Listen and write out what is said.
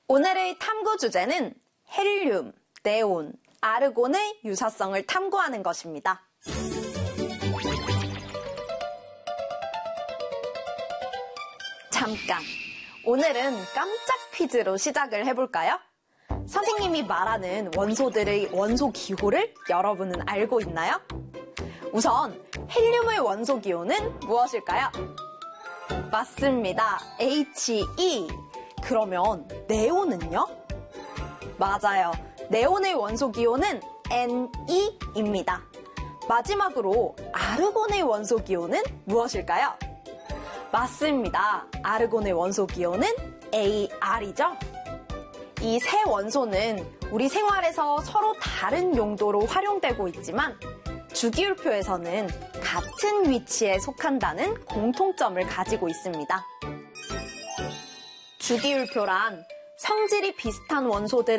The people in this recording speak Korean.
오늘의 탐구 주제는 헬륨, 네온, 아르곤의 유사성을 탐구하는 것입니다. 잠깐, 오늘은 깜짝 퀴즈로 시작을 해볼까요? 선생님이 말하는 원소들의 원소 기호를 여러분은 알고 있나요? 우선 헬륨의 원소 기호는 무엇일까요? 맞습니다. He. 그러면 네온은요? 맞아요. 네온의 원소 기호는 NE입니다. 마지막으로 아르곤의 원소 기호는 무엇일까요? 맞습니다. 아르곤의 원소 기호는 AR이죠? 이 세 원소는 우리 생활에서 서로 다른 용도로 활용되고 있지만 주기율표에서는 같은 위치에 속한다는 공통점을 가지고 있습니다. 주기율표란 성질이 비슷한 원소들을